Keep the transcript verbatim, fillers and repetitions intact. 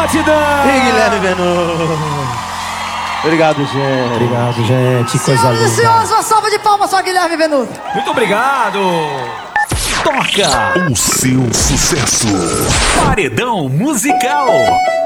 Batidão! E Guilherme Venuto. Obrigado, gente. Obrigado, gente. Que coisa Senhoras e linda. senhores, uma salva de palmas só, Guilherme Venuto. Muito obrigado! Toca O seu sucesso. Paredão Musical.